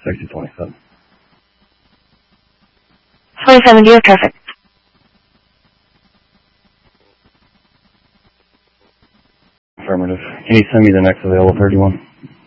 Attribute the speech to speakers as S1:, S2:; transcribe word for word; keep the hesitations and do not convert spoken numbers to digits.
S1: sixty twenty-seven.
S2: twenty-seven, do you have traffic?
S1: Affirmative. Can you send me the next available thirty-one?